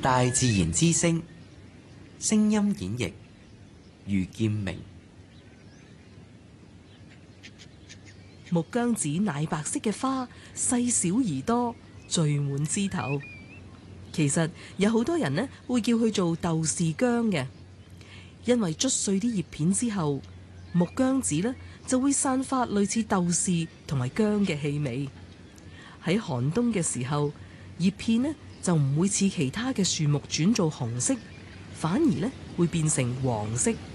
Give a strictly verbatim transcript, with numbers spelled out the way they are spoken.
大自然之聲，聲音演繹余劍明。 木姜子奶白色嘅花，細小而多，聚滿枝頭。其實有好多人呢會叫佢做豆豉姜嘅，因為捽碎啲葉片之後，木姜子呢就會散發類似豆豉同埋姜嘅氣味。喺寒冬嘅時候，葉片呢就唔會似其他嘅樹木轉做紅色，反而呢會變成黃色。